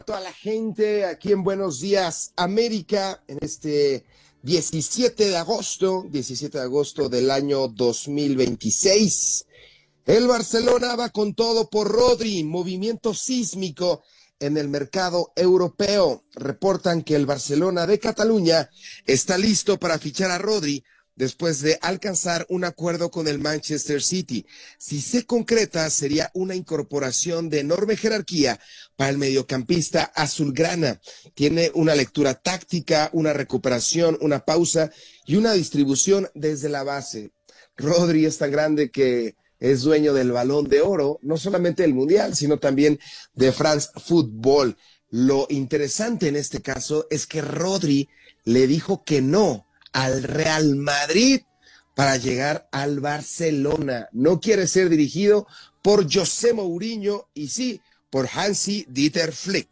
Toda la gente aquí en Buenos Días América en este 17 de agosto del año 2026. El Barcelona va con todo por Rodri, movimiento sísmico en el mercado europeo. Reportan que el Barcelona de Cataluña está listo para fichar a Rodri después de alcanzar un acuerdo con el Manchester City. Si se concreta, sería una incorporación de enorme jerarquía para el mediocampista azulgrana. Tiene una lectura táctica, una recuperación, una pausa y una distribución desde la base. Rodri es tan grande que es dueño del Balón de Oro, no solamente del Mundial, sino también de France Football. Lo interesante en este caso es que Rodri le dijo que no al Real Madrid para llegar al Barcelona. No quiere ser dirigido por José Mourinho y sí, por Hansi Dieter Flick.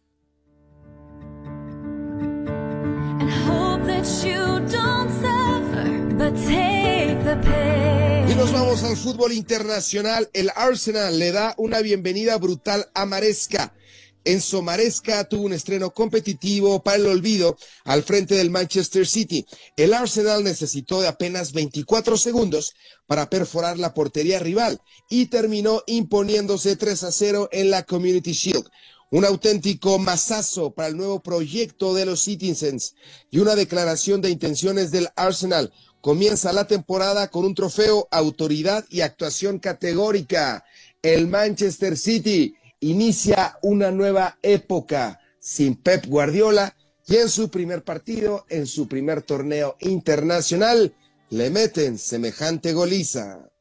Y nos vamos al fútbol internacional. El Arsenal le da una bienvenida brutal a Maresca. Enzo Maresca tuvo un estreno competitivo para el olvido al frente del Manchester City. El Arsenal necesitó de apenas 24 segundos para perforar la portería rival y terminó imponiéndose 3-0 en la Community Shield. Un auténtico mazazo para el nuevo proyecto de los Citizens y una declaración de intenciones del Arsenal. Comienza la temporada con un trofeo, autoridad y actuación categórica. El Manchester City inicia una nueva época sin Pep Guardiola y en su primer partido, en su primer torneo internacional, le meten semejante goliza.